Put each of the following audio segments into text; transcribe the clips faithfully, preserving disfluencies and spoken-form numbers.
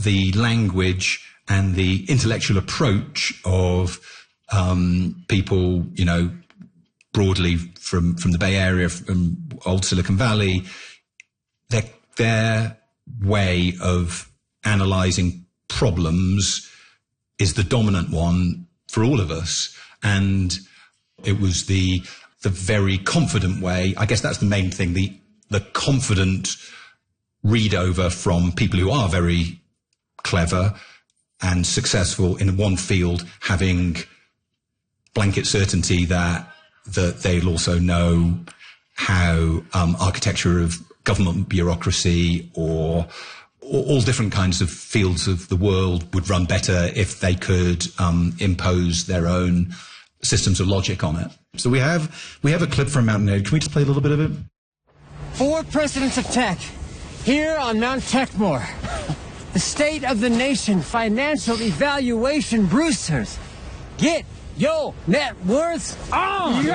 the language and the intellectual approach of um, people, you know, broadly from, from the Bay Area, from old Silicon Valley, their, their way of analyzing problems is the dominant one for all of us. And it was the, the very confident way. I guess that's the main thing, the, the confident read over from people who are very clever and successful in one field, having blanket certainty that that they'll also know how um, architecture of government bureaucracy or, or all different kinds of fields of the world would run better if they could um, impose their own systems of logic on it. So we have we have a clip from Mountain Ed. Can we just play a little bit of it? Four presidents of tech here on Mount Techmore. The state of the nation financial evaluation Brewsters. Get yo net worth on.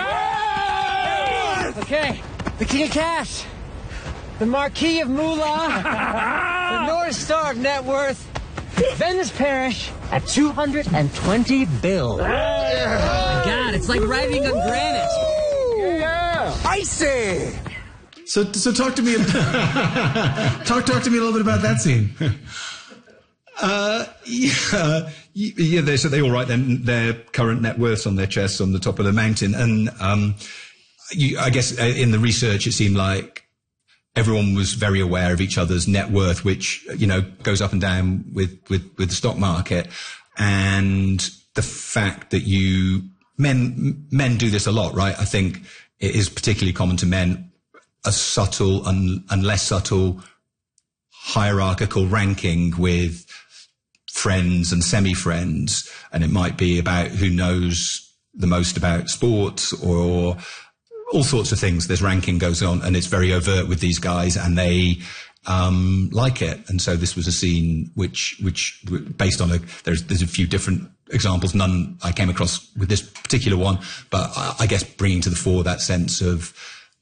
Yeah! Okay, the king of cash, the marquis of moolah, the North Star of net worth, Venice Parish at two hundred twenty bill. Yeah. Oh my God, it's like writing on granite. Yeah, icy. So, so talk to me. talk, talk to me a little bit about that scene. Uh, yeah, yeah. They, so they all write their, their current net worths on their chests on the top of the mountain, and um, you, I guess in the research it seemed like everyone was very aware of each other's net worth, which you know goes up and down with with with the stock market, and the fact that you men men do this a lot, right? I think it is particularly common to men, a subtle and, and less subtle hierarchical ranking with friends and semi-friends, and it might be about who knows the most about sports or all sorts of things. This ranking goes on, and it's very overt with these guys, and they um like it. And so this was a scene which which based on a there's there's a few different examples, none I came across with this particular one, but I, I guess bringing to the fore that sense of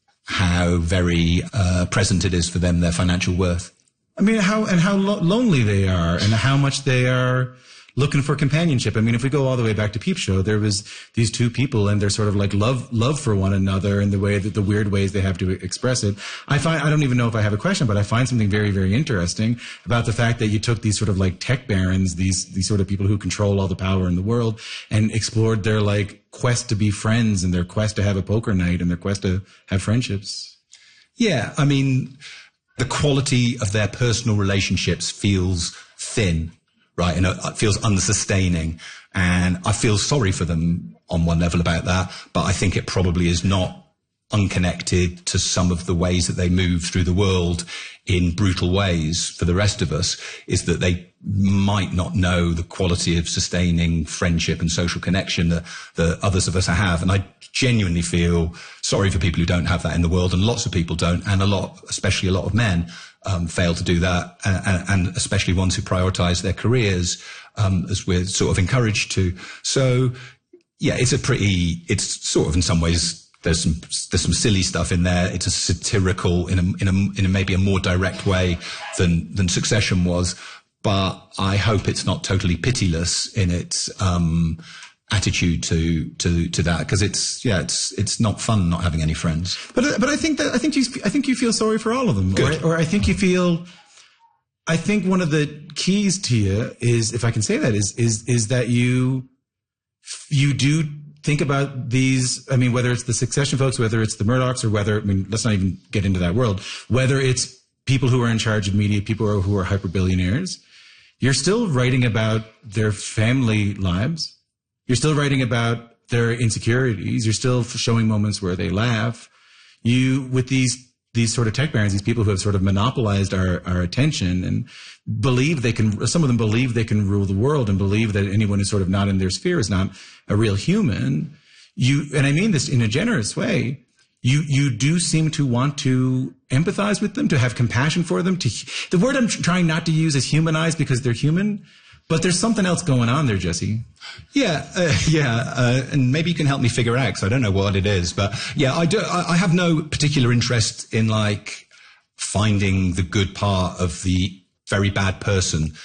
how very uh present it is for them, their financial worth. I mean, how and how lo- lonely they are, and how much they are looking for companionship. I mean, if we go all the way back to Peep Show, there was these two people, and they're sort of like love love for one another, and the way that the weird ways they have to express it. I find I don't even know if I have a question, but I find something very very interesting about the fact that you took these sort of like tech barons, these these sort of people who control all the power in the world, and explored their like quest to be friends, and their quest to have a poker night, and their quest to have friendships. Yeah, I mean, the quality of their personal relationships feels thin, right? And it feels unsustaining. And I feel sorry for them on one level about that, but I think it probably is not unconnected to some of the ways that they move through the world in brutal ways for the rest of us, is that they might not know the quality of sustaining friendship and social connection that, that others of us have. And I genuinely feel sorry for people who don't have that in the world, and lots of people don't, and a lot, especially a lot of men, um, fail to do that, and, and especially ones who prioritize their careers, um, as we're sort of encouraged to. So, yeah, it's a pretty, it's sort of in some ways, There's some there's some silly stuff in there. It's a satirical in a in a in a maybe a more direct way than than Succession was, but I hope it's not totally pitiless in its um, attitude to to to that, because it's yeah it's it's not fun not having any friends. But but I think that I think you I think you feel sorry for all of them, Good. Or, or I think you feel. I think one of the keys to you is, if I can say that, is is is that you you do. Think about these, I mean, whether it's the Succession folks, whether it's the Murdochs, or whether, I mean, let's not even get into that world, whether it's people who are in charge of media, people who are, who are hyper-billionaires, you're still writing about their family lives. You're still writing about their insecurities. You're still showing moments where they laugh. You, with these these sort of tech barons, these people who have sort of monopolized our, our attention and believe they can, some of them believe they can rule the world, and believe that anyone who's sort of not in their sphere is not a real human. You, and I mean this in a generous way, you, you do seem to want to empathize with them, to have compassion for them. To, the word I'm trying not to use is humanize, because they're human, but there's something else going on there, Jesse. Yeah, uh, yeah, uh, and maybe you can help me figure out, because I don't know what it is. But yeah, I do. I, I have no particular interest in like finding the good part of the very bad person.